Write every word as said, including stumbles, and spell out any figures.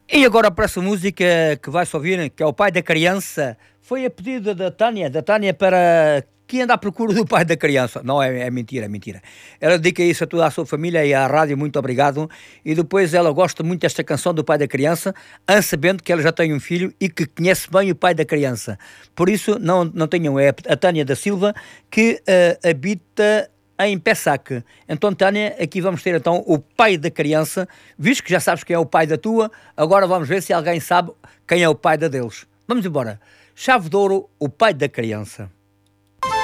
E agora para essa música que vai-se ouvir, que é o pai da criança, foi a pedido da Tânia, da Tânia para que anda à procura do pai da criança. Não, é, é mentira, é mentira. Ela dedica isso a toda a sua família e à rádio, muito obrigado. E depois ela gosta muito desta canção do pai da criança, an sabendo que ela já tem um filho e que conhece bem o pai da criança. Por isso, não, não tenham, é a Tânia da Silva, que uh, habita em Pessac. Então, Tânia, aqui vamos ter então o pai da criança, visto que já sabes quem é o pai da tua, agora vamos ver se alguém sabe quem é o pai da deles. Vamos embora. Chave de Ouro, o pai da criança.